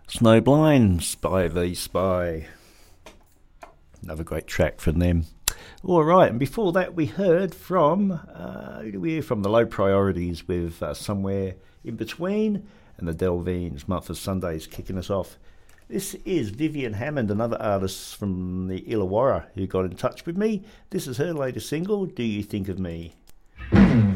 Snowblind, Spy v Spy. Another great track from them. All right, and before that we heard from from the Low Priorities with Somewhere in Between, and the Delvines, Mumford Sundays kicking us off. This is Vivian Hammond, another artist from the Illawarra who got in touch with me. This is her latest single, Do You Think of Me?